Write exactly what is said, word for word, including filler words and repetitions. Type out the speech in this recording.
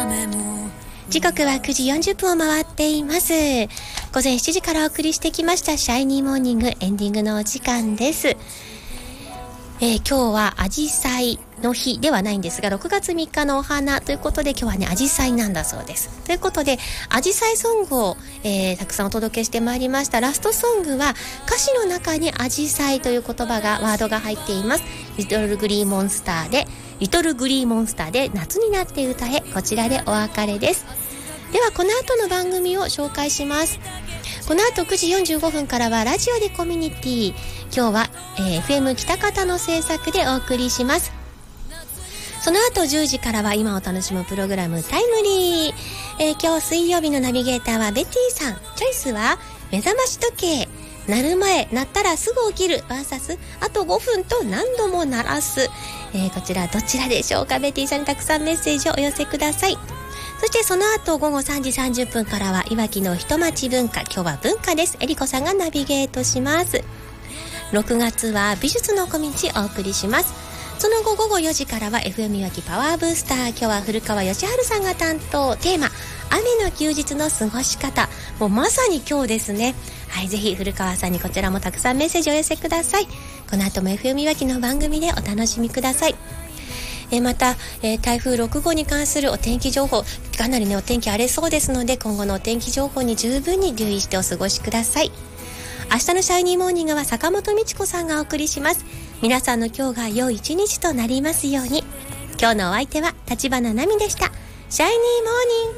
時刻はくじよんじゅっぷんを回っています。午前しちじからお送りしてきましたシャイニーモーニング、エンディングのお時間です。えー、今日はアジサイの日ではないんですが、ろくがつみっかのお花ということで、今日はねアジサイなんだそうです。ということでアジサイソングを、えー、たくさんお届けしてまいりました。ラストソングは歌詞の中にアジサイという言葉がワードが入っています。リトルグリーモンスターでリトルグリーモンスターで夏になって歌え、こちらでお別れです。ではこの後の番組を紹介します。この後くじよんじゅうごふんからはラジオでコミュニティ、今日は、えー、エフエム 北方の制作でお送りします。その後じゅうじからは今を楽しむプログラムタイムリー、えー、今日水曜日のナビゲーターはベティさん。チョイスは目覚まし時計、鳴る前、鳴ったらすぐ起きる ブイエス あとごふんと何度も鳴らす、えー、こちらどちらでしょうか。ベティさんにたくさんメッセージをお寄せください。そしてその後ごごさんじさんじゅっぷんからはいわきの人町文化、今日は文化です。えりこさんがナビゲートします。ろくがつは美術の小道お送りします。その後午後よじからは エフエム いわきパワーブースター、今日は古川義治さんが担当。テーマ雨の休日の過ごし方、もうまさに今日ですね。はい、ぜひ古川さんにこちらもたくさんメッセージをお寄せください。この後も エフエム いわきの番組でお楽しみください。えまた、えー、台風ろくごうに関するお天気情報、かなりねお天気荒れそうですので、今後のお天気情報に十分に留意してお過ごしください。明日のシャイニーモーニングは坂本美智子さんがお送りします。皆さんの今日が良い一日となりますように。今日のお相手は立花奈美でした。シャイニーモーニング。